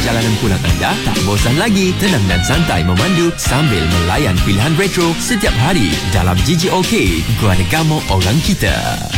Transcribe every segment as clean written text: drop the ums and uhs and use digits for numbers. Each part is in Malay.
Perjalanan pulang anda tak bosan lagi. Tenang dan santai memandu sambil melayan pilihan retro setiap hari dalam GGOK, Guanegamo Orang Kita.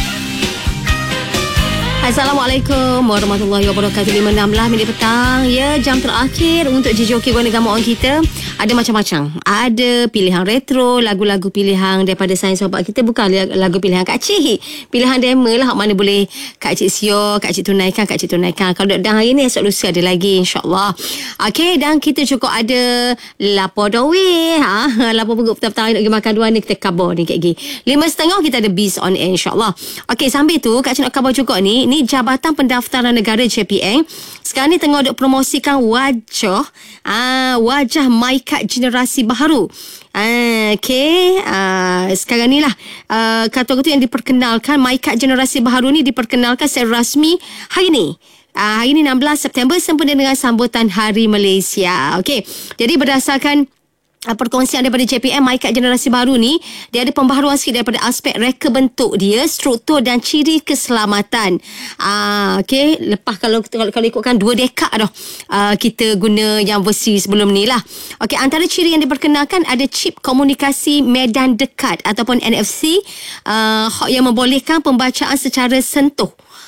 Assalamualaikum warahmatullahi wabarakatuh. 5.16 minit petang. Ya, jam terakhir untuk GGOK Guanegamo Orang Kita. Ada macam-macam. Ada pilihan retro, lagu-lagu pilihan daripada sains sobat kita. Bukan lagu pilihan Kak Cik. Pilihan demo lah. Mana boleh Kak Cik siok, Kak Cik tunaikan, Kak Cik tunaikan. Kalau dah hari ni, esok lusa ada lagi, insyaAllah. Okey, dan kita cukup ada lapor dawi. Lapor perut petang-petang nak pergi makan dua ni. Kita khabar ni Kak G. 5.30 kita ada Biz on air, insyaAllah. Okey, sambil tu Kak Cik nak khabar juga ni. Ni Jabatan Pendaftaran Negara JPN sekarang ni tengah duk promosikan wajah MyKad generasi baru. Okey, sekarang ni lah kata-kata yang diperkenalkan. MyKad generasi baru ni diperkenalkan secara rasmi hari ni. Hari ni 16 September sempena dengan sambutan Hari Malaysia. Okey, jadi berdasarkan perkongsian daripada JPM, MyKad generasi baru ni dia ada pembaharuan sikit daripada aspek reka bentuk dia, struktur dan ciri keselamatan. Okey, lepas kalau ikutkan 2 dekad dah kita guna yang versi sebelum ni lah. Okey, antara ciri yang diperkenalkan ada chip komunikasi medan dekat ataupun NFC, yang membolehkan pembacaan secara sentuh.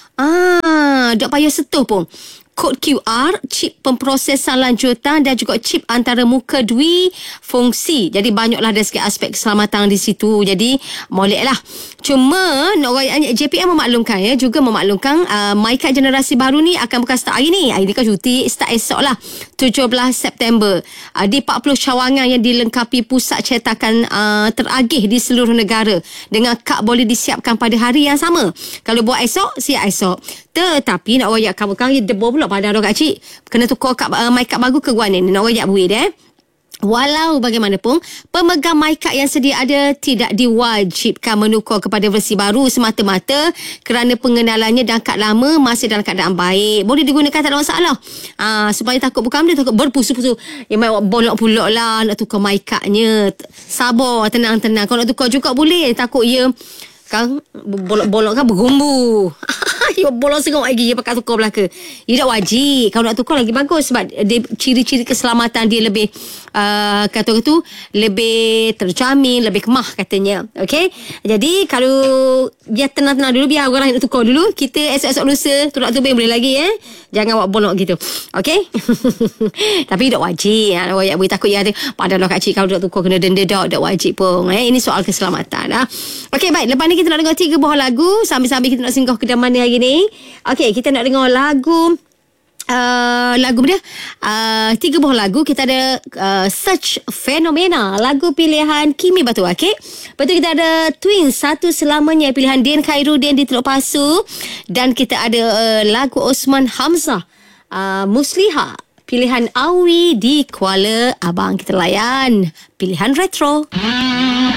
Tak payah sentuh pun. Kod QR, chip pemprosesan lanjutan dan juga chip antara muka dwi fungsi. Jadi banyaklah ada sikit aspek keselamatan di situ. Jadi molek lah. Cuma JPM memaklumkan juga memaklumkan MyKad generasi baru ni akan bukan start hari ni. Hari ni kan cuti, start esok lah 17 September. Di 40 cawangan yang dilengkapi pusat cetakan teragih di seluruh negara. Dengan kad boleh disiapkan pada hari yang sama. Kalau buat esok, siap esok. Tetapi nak royak kamu-kamu debor pula pada Kak Cik. Kena tukar MyKad baru ke Guan ni. Nak royak buih dia. Walau bagaimanapun, pemegang MyKad yang sedia ada tidak diwajibkan menukar kepada versi baru semata-mata kerana pengenalannya dan kad lama masih dalam keadaan baik. Boleh digunakan, tak ada masalah. Supaya takut bukan dia takut berpusu-pusu. Yang main bolok pulak lah nak tukar MyKadnya. Sabar, tenang-tenang. Kalau nak tukar juga boleh. Takut ia kan bolok-bolok kan bergumbu. Ya bolong serong lagi dia pakai tukar belaka. Ia tak wajib. Kalau nak tukar lagi bagus sebab dia, ciri-ciri keselamatan dia lebih kata tu lebih terjamin, lebih kemah katanya. Okey. Jadi kalau biar tenang-tenang dulu, biar orang lain nak tukar dulu. Kita esok-esok lusa turak tubing boleh lagi Jangan buat bolong gitu. Okey. Tapi tak wajib. Royak boleh takut ya padahal Kak Cik kalau nak tukar kena denda tak wajib pun. Ini soal keselamatan. Okey, baik. Lepas ni kita nak dengar 3 buah lagu sambil-sambil kita nak singgah ke kedai mana hari ni. Okey, kita nak dengar lagu dia 3 buah lagu. Kita ada Search Fenomena, lagu pilihan Kimi Batu. Okey, lepas tu kita ada Twins, Satu Selamanya, pilihan Din Khairuddin di Teluk Pasu. Dan kita ada lagu Osman Hamzah, Musliha, pilihan Awi di Kuala Abang. Kita layan pilihan retro.